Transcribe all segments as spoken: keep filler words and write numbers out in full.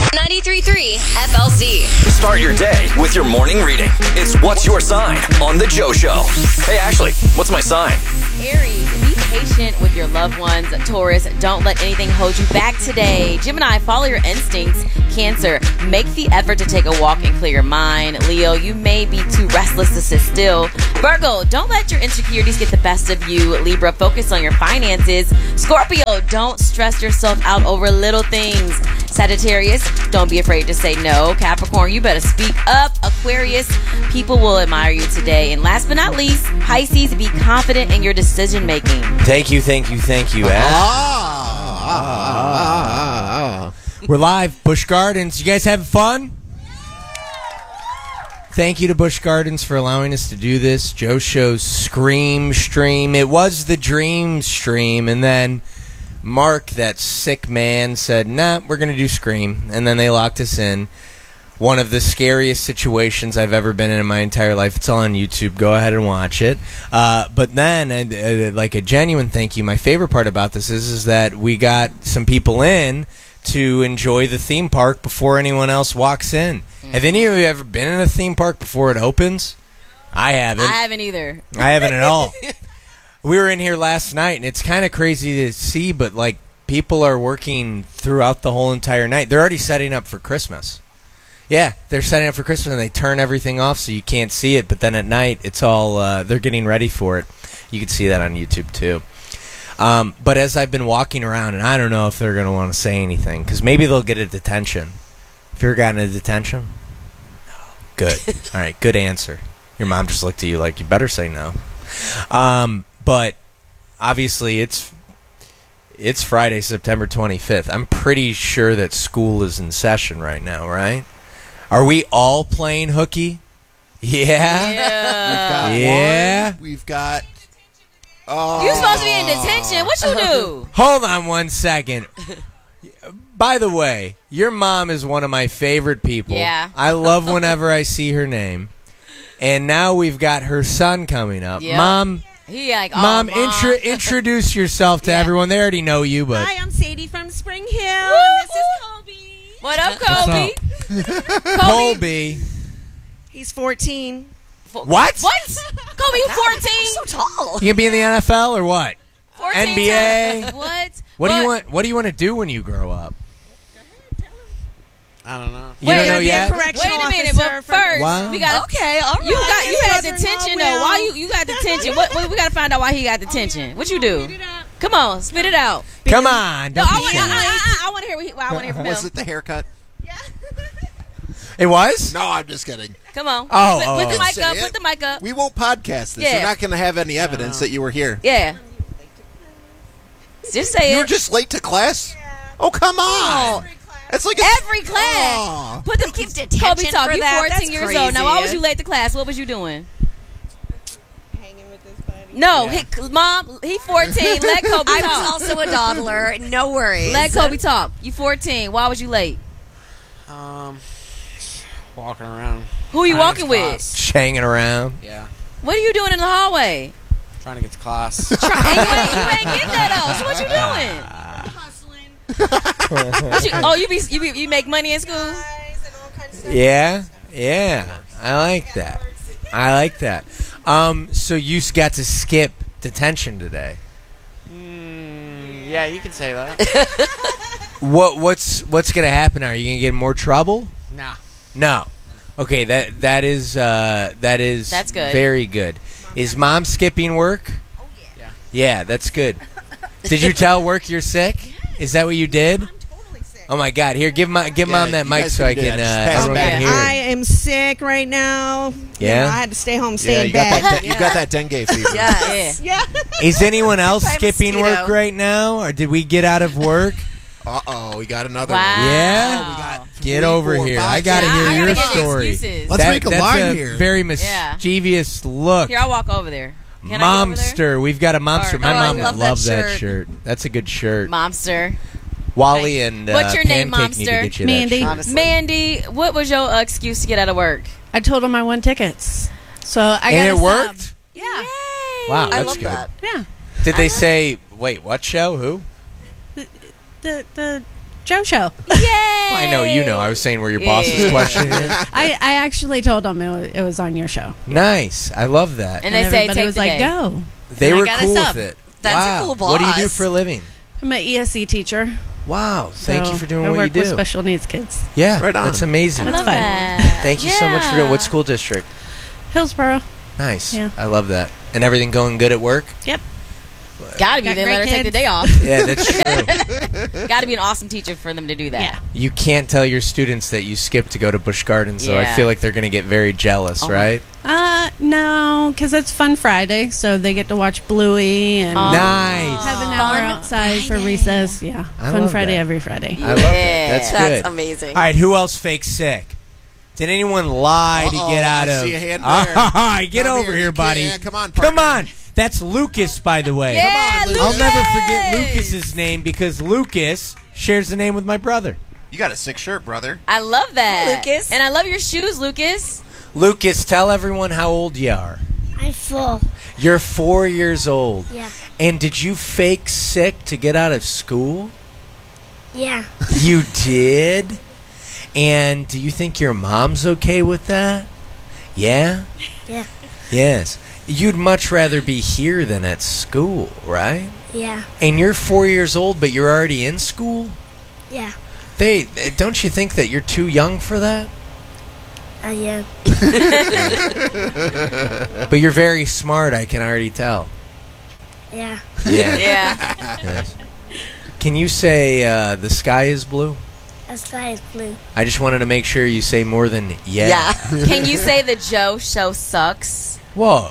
ninety-three point three F L Z. Start your day with your morning reading. It's What's Your Sign on The Joe Show. Hey, Ashley, what's my sign? Aries, be patient with your loved ones. Taurus, don't let anything hold you back today. Gemini, follow your instincts. Cancer, make the effort to take a walk and clear your mind. Leo, you may be too restless to sit still. Virgo, don't let your insecurities get the best of you. Libra, focus on your finances. Scorpio, don't stress yourself out over little things. Sagittarius, don't be afraid to say no. Capricorn, you better speak up. Aquarius, people will admire you today. And last but not least, Pisces, be confident in your decision making. Thank you, thank you, thank you, Ash. Ah, ah, ah, ah, ah. We're live, Busch Gardens. You guys having fun? Thank you to Busch Gardens for allowing us to do this. Joe Show's Scream Stream. It was the Dream Stream, and then Mark, that sick man, said, nah, we're going to do Scream. And then they locked us in. One of the scariest situations I've ever been in in my entire life. It's all on YouTube. Go ahead and watch it. Uh, but then, uh, like a genuine thank you, my favorite part about this is, is that we got some people in to enjoy the theme park before anyone else walks in. Mm-hmm. Have any of you ever been in a theme park before it opens? I haven't. I haven't either. I haven't at all. We were in here last night, and it's kind of crazy to see, but, like, people are working throughout the whole entire night. They're already setting up for Christmas. Yeah, they're setting up for Christmas, and they turn everything off so you can't see it, but then at night, it's all, uh, they're getting ready for it. You can see that on YouTube, too. Um, but as I've been walking around, and I don't know if they're going to want to say anything, because maybe they'll get a detention. Have you ever gotten a detention? No. Good. All right, good answer. Your mom just looked at you like, you better say no. Um... But obviously, it's it's Friday, September twenty-fifth. I'm pretty sure that school is in session right now, right? Are we all playing hooky? Yeah. Yeah. We've got Yeah. one. We've got. Oh. You're supposed to be in detention. What you do? Hold on one second. By the way, your mom is one of my favorite people. Yeah. I love whenever I see her name. And now we've got her son coming up. Yep. Mom. He like, oh, Mom, Mom. Intro- introduce yourself to Yeah. everyone. They already know you, but Hi, I'm Sadie from Spring Hill. Woo! And this is Colby. What up, Kobe? Kobe. Colby. He's fourteen. What? What? Kobe, you fourteen? So tall. You gonna be in the N F L or what? fourteen N B A? times. What? What do you want? What do you want to do when you grow up? I don't know. You Wait, don't know be a yet. correctional Wait a minute, officer but for- first Wow. we got Okay, all right. You got you His had brother-in-law detention though. will. Why you you got detention? What, what we got to find out why he got detention? What you do? Come on, spit it out. Come on, No, don't I be want shy. I, I, I want to hear what he, well, I want to hear from Was him. it the haircut? It was. No, I'm just kidding. Come on. Oh, put, oh, put the oh. mic Say up. it. Put the mic up. We won't podcast this. Yeah. You're not going to have any evidence that you were here. Yeah. Just say You it. were just late to class? Oh, come on. It's like a, Every class. Oh. Put the keep detention Kobe talk. for You that? fourteen That's years old. Now, why crazy. was you late to class? What was you doing? Hanging with this buddy. No, he, mom. He fourteen. Let Kobe I talk. was also a dawdler. No worries. Let Kobe talk. You fourteen. Why was you late? Um, walking around. Who are you Trying to walking get to with? class. Just hanging around. Yeah, What are you doing in the hallway? trying to get to class. And you ain't, you ain't get that though. So what you doing? Hustling. What you, oh, you be you be, you make money in school? Guys and all kinds of stuff. Yeah, yeah. I like that. I like that. Um, so you s- got to skip detention today. mm, yeah, you can say that. What what's what's gonna happen? Are you gonna get in more trouble? Nah. No. Okay, that that is uh, that is That's good. Very good. Is mom skipping work? Oh, Yeah. Yeah, that's good. Did you tell work you're sick? Is that what you did? I'm totally sick. Oh my God! Here, give my give Yeah, mom that you mic guys so I can do can uh, that. Just pass everyone it can back. hear. I am sick right now. You Yeah? know, I had to stay home, stay Yeah, in you got, bed. that, de- you got that dengue fever. Yes. Yeah. Yeah. Is anyone else By a skipping mosquito. work right now, or did we get out of work? Uh-oh, we got another Wow. one. Yeah? Oh, we got Get three, over four, here. five, I gotta six. hear I your gotta get story. excuses. Let's make a that's line a here. very Yeah. mischievous look. Here, I'll walk over there. Can I go over there? Momster. We've got a momster. Or- My Oh, I mom love would that love that shirt. shirt. That's a good shirt. Momster. Wally and uh, What's your name, Pancake need to Momster? get you Mandy. that shirt. Honestly. Mandy, what was your uh, excuse to get out of work? I told him I won tickets. So I got And a it sub. worked? Yeah. Wow, I that's love good. that. Yeah. Did they say, wait, what show? Who? The the Joe Show. Yay! Well, I know you know. I was saying where your boss's Yeah. question is. I, I actually told them it was, it was on your show. Nice. I love that. And they say everybody take was the like, day. go. they and I were got a cool sub. with it. That's a wow. cool What do you do boss. for a living? I'm an E S C teacher. Wow. Thank so you for doing I what work you with do. special needs kids. Yeah, Right on. that's amazing. I love fun. that. Thank you so much for doing. What school district? Hillsboro. Nice. Yeah. I love that. And everything going good at work? Yep. Gotta be. Got They great let her take the kids. day off. Yeah, that's true. Gotta be an awesome teacher for them to do that. Yeah. You can't tell your students that you skipped to go to Busch Gardens, so I Yeah. feel like they're going to get very jealous, Oh. right? Uh, no, because it's Fun Friday, so they get to watch Bluey and Oh. Nice. have an hour Fun outside for Friday. recess. Yeah. I Fun love Friday that. every Friday. I love it. That's Yeah. good. That's amazing. All right, who else fakes sick? Did anyone lie to Uh-oh, get out I of? see a hand All there. right, get Come over here, here, you buddy. can't- come on, Come partner. on. That's Lucas, by the way. Yeah, Come on, I'll Lucas. never forget Lucas's name because Lucas shares the name with my brother. You got a sick shirt, brother. I love that. Lucas. And I love your shoes, Lucas. Lucas, tell everyone how old you are. I'm full. You're four years old. Yeah. And did you fake sick to get out of school? Yeah. You did? And do you think your mom's okay with that? Yeah? Yeah. Yes. You'd much rather be here than at school, right? Yeah. And you're four years old, but you're already in school? Yeah. They don't you think that you're too young for that? I am. But you're very smart, I can already tell. Yeah. Yeah. Yeah. Yes. Can you say uh, the sky is blue? The sky is blue. I just wanted to make sure you say more than yeah. Yeah. Can you say the Joe Show sucks? Whoa.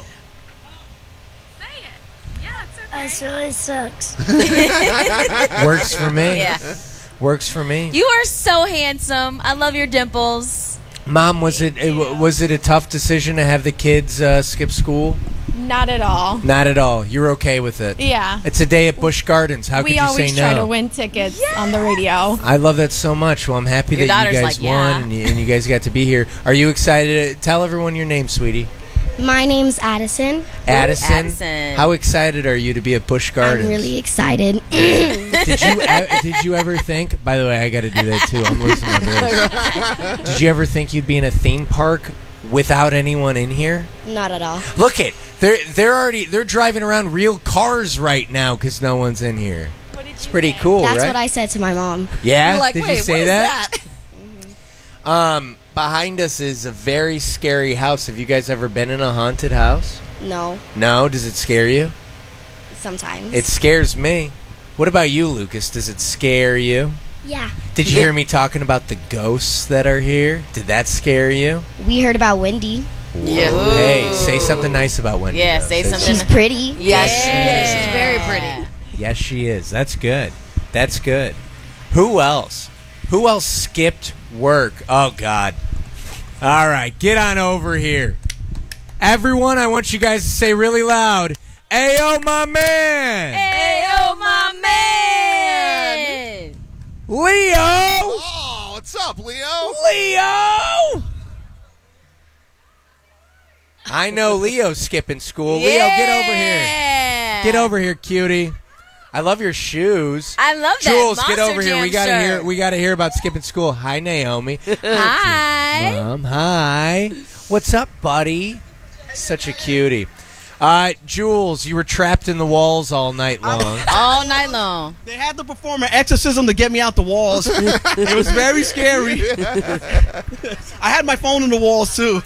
It really sucks. Works for me. Yeah. Works for me. You are so handsome. I love your dimples. Mom, was it, it was it a tough decision to have the kids uh, skip school? Not at all. Not at all. You're okay with it. Yeah. It's a day at Busch Gardens. How we could you always say try no? to win tickets on the radio. I love that so much. Well, I'm happy Your that you daughter's guys like, yeah. won and you, and you guys got to be here. Are you excited? Tell everyone your name, sweetie. My name's Addison. Addison. Addison. How excited are you to be at Busch Gardens? I'm really excited. Did you e- did you ever think? By the way, I got to do that too. I'm losing my voice. Did you ever think you'd be in a theme park without anyone in here? Not at all. Look it, they're they're already they're driving around real cars right now because no one's in here. It's pretty cool, That's right? what I said to my mom. yeah. You're like, Did wait, you say what is that? that? Um, behind us is a very scary house. Have you guys ever been in a haunted house? No. No. Does it scare you? Sometimes. It scares me. What about you, Lucas? Does it scare you? Yeah. Did you hear me talking about the ghosts that are here? Did that scare you? We heard about Wendy. Yeah. Hey, say something nice about Wendy. Yeah, though. say something. She's pretty. Yes, she is. She's very pretty. Yes, she is. That's good. That's good. Who else? Who else skipped work? Oh, God. All right, get on over here. Everyone, I want you guys to say really loud, Ayo, my man! Hey, oh, my man! Leo! Oh, what's up, Leo? Leo! I know Leo's skipping school. Leo, get over here. Yeah. Get over here, cutie. I love your shoes. I love that. Jules, Monster get over here. Jam We gotta shirt. hear. We gotta hear about skipping school. Hi, Naomi. Hi. Mom, hi. What's up, buddy? Such a cutie. Uh, Jules, you were trapped in the walls all night long. All night long. They had to perform an exorcism to get me out the walls. It was very scary. I had my phone in the walls, too.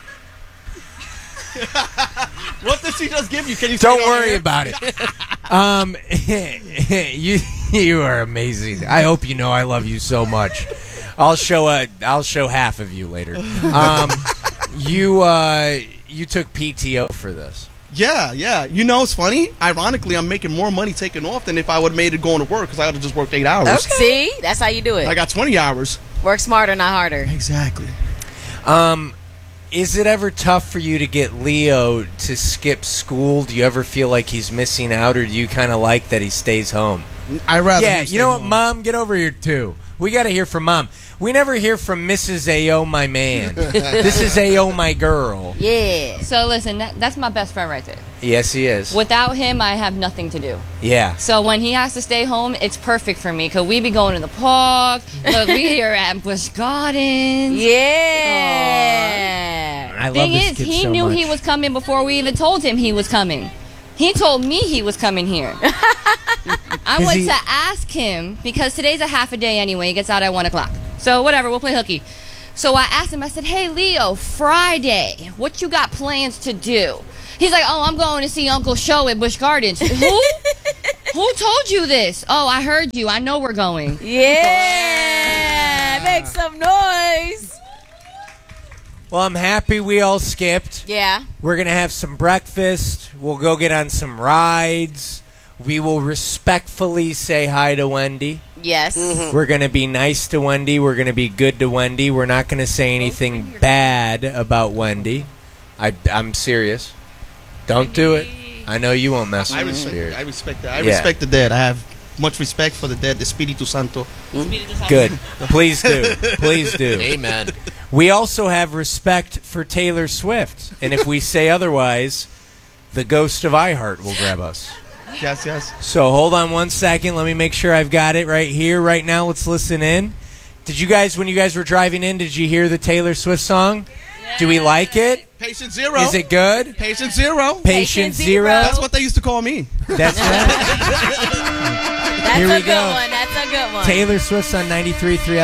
What did she just give you? Can you say Don't it on worry air? about it. Um, you you are amazing. I hope you know I love you so much. I'll show a I'll show half of you later. Um, you uh you took P T O for this. Yeah, yeah. You know, it's funny. Ironically, I'm making more money taking off than if I would have made it going to work because I would have just worked eight hours. See? That's how you do it. I got twenty hours. Work smarter, not harder. Exactly. Um, is it ever tough for you to get Leo to skip school? Do you ever feel like he's missing out, or do you kind of like that he stays home? I rather. Yeah, him you know stay what, home. Mom, get over here too. We got to hear from Mom. We never hear from Missus Ayo, my man. This is Ayo, my girl. Yeah. So listen, that, that's my best friend right there. Yes, he is. Without him, I have nothing to do. Yeah. So when he has to stay home, it's perfect for me because we be going to the park. Look, we here at Busch Gardens. Yeah. I love Thing this is, kid he so knew much. he was coming before we even told him he was coming. He told me he was coming here. I Is went he- to ask him because today's a half a day anyway. He gets out at one o'clock. So whatever, we'll play hooky. So I asked him. I said, "Hey Leo, Friday, what you got plans to do?" He's like, "Oh, I'm going to see Uncle Show at Busch Gardens." Who? Who told you this? Oh, I heard you. I know we're going. Yeah. Make some noise. Well, I'm happy we all skipped. Yeah. We're going to have some breakfast. We'll go get on some rides. We will respectfully say hi to Wendy. Yes. We're going to be nice to Wendy. We're going to be good to Wendy. We're not going to say anything bad about Wendy. I, I'm serious. Don't do it. I know you won't mess I with the respect. spirit. I respect that. I Yeah. respect the dead. I have much respect for the dead. The Espiritu Santo. Good. Please do. Please do. Amen. We also have respect for Taylor Swift. And if we say otherwise, the ghost of iHeart will grab us. Yes, yes. So hold on one second. Let me make sure I've got it right here, right now. Let's listen in. Did you guys, when you guys were driving in, did you hear the Taylor Swift song? Do we like it? Patient Zero. Is it good? Patient Zero. Patient Zero. That's what they used to call me. That's right. That's Here a we good go. one. That's a good one. Taylor Swift's on ninety-three point three